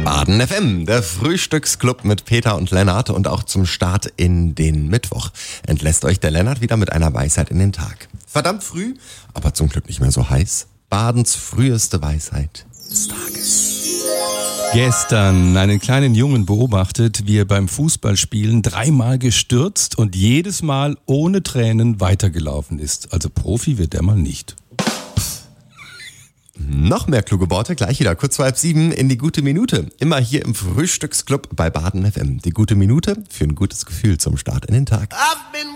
Baden FM, der Frühstücksclub mit Peter und Lennart, und auch zum Start in den Mittwoch entlässt euch der Lennart wieder mit einer Weisheit in den Tag. Verdammt früh, aber zum Glück nicht mehr so heiß. Badens früheste Weisheit des Tages. Gestern einen kleinen Jungen beobachtet, wie er beim Fußballspielen 3-mal gestürzt und jedes Mal ohne Tränen weitergelaufen ist. Also Profi wird der mal nicht. Noch mehr kluge Worte gleich wieder, kurz vor 6:30 in die gute Minute. Immer hier im Frühstücksclub bei Baden FM. Die gute Minute für ein gutes Gefühl zum Start in den Tag.